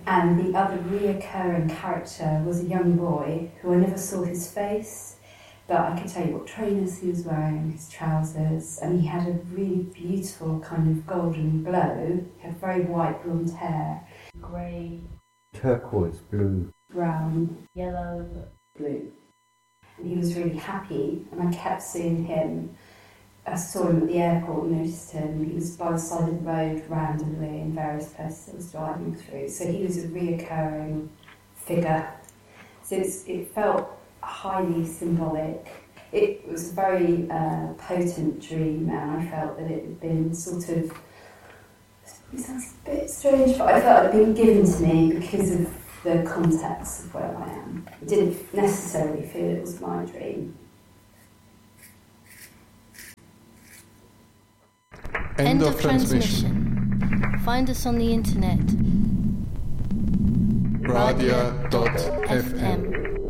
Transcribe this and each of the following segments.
And the other reoccurring character was a young boy who I never saw his face, but I could tell you what trainers he was wearing, his trousers, and he had a really beautiful kind of golden glow. He had very white blonde hair. Grey. Turquoise blue. Brown. Yellow. Blue. And he was really happy, and I kept seeing him. I saw him at the airport, noticed him. He was by the side of the road randomly in various places I was driving through. So he was a reoccurring figure. So it felt highly symbolic. It was a very potent dream, and I felt that it had been sort of, it sounds a bit strange, but I felt it had been given to me because of the context of where I am. I didn't necessarily feel it was my dream. End of transmission. Find us on the internet. Radia.fm.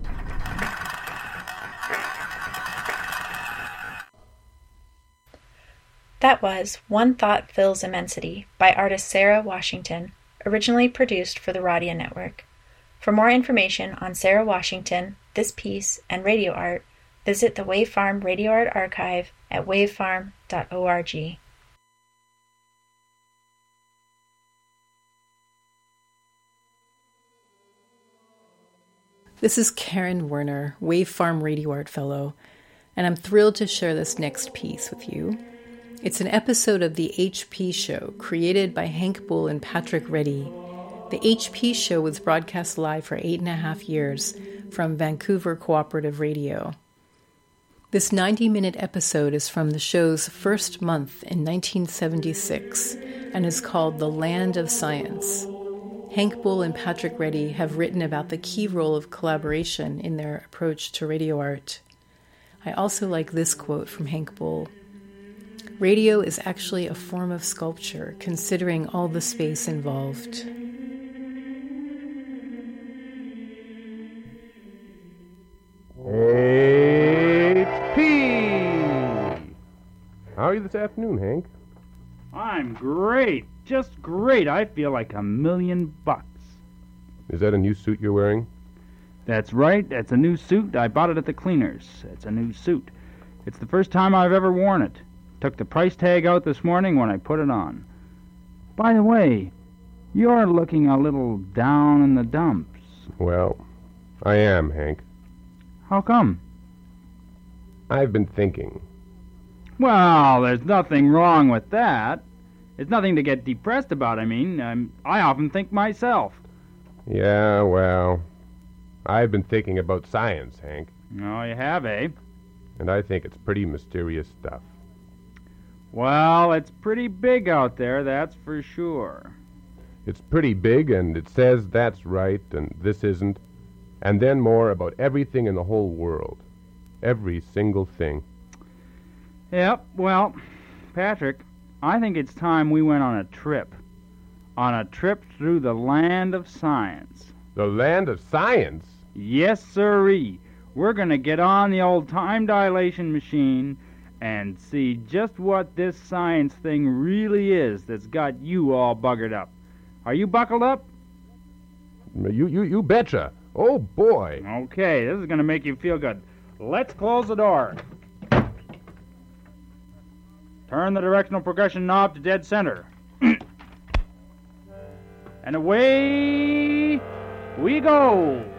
That was One Thought Fills Immensity by artist Sarah Washington, originally produced for the Radia Network. For more information on Sarah Washington, this piece, and radio art, visit the Wave Farm Radio Art Archive at wavefarm.org. This is Karen Werner, Wave Farm Radio Art Fellow, and I'm thrilled to share this next piece with you. It's an episode of The HP Show, created by Hank Bull and Patrick Reddy. The HP Show was broadcast live for 8.5 years from Vancouver Cooperative Radio. This 90-minute episode is from the show's first month in 1976 and is called The Land of Science. Hank Bull and Patrick Reddy have written about the key role of collaboration in their approach to radio art. I also like this quote from Hank Bull. Radio is actually a form of sculpture, considering all the space involved. HP! How are you this afternoon, Hank? I'm great. Just great. I feel like $1,000,000. Is that a new suit you're wearing? That's right. That's a new suit. I bought it at the cleaners. It's a new suit. It's the first time I've ever worn it. Took the price tag out this morning when I put it on. By the way, you're looking a little down in the dumps. Well, I am, Hank. How come? I've been thinking. Well, there's nothing wrong with that. It's nothing to get depressed about, I mean. I often think myself. Yeah, well, I've been thinking about science, Hank. Oh, you have, eh? And I think it's pretty mysterious stuff. Well, it's pretty big out there, that's for sure. It's pretty big, and it says that's right, and this isn't. And then more about everything in the whole world. Every single thing. Yep, well, Patrick, I think it's time we went on a trip. On a trip through the land of science. The land of science? Yes, sirree. We're going to get on the old time dilation machine and see just what this science thing really is that's got you all buggered up. Are you buckled up? You betcha. Oh, boy. Okay, this is going to make you feel good. Let's close the door. Turn the directional progression knob to dead center. And away we go.